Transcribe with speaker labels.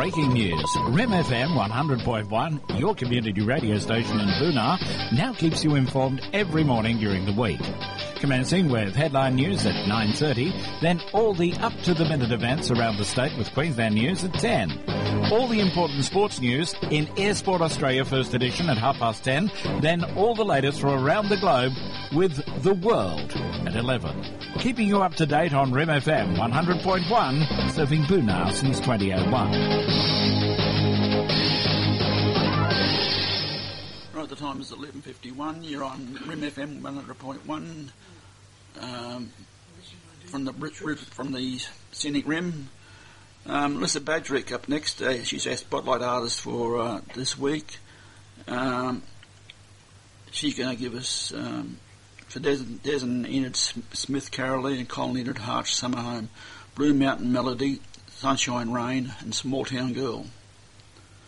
Speaker 1: breaking news. Rem FM 100.1, your community radio station in Boonar, now keeps you informed every morning during the week. Commencing with headline news at 9:30, then all the up-to-the-minute events around the state with Queensland News at 10. All the important sports news in Air Sport Australia First Edition at 10:30, then all the latest from around the globe with The World at 11. Keeping you up to date on Rem FM 100.1, serving Boonar since 2001.
Speaker 2: Right, the time is 11:51. You're on Rem FM 100.1 from the scenic Rim. Melissa Badrick up next. She's our spotlight artist for this week. She's going to give us for Des and Enid Smith, Carolee and Colin Enid Harch, Summer Home, Blue Mountain Melody, Sunshine Rain, and Small Town Girl.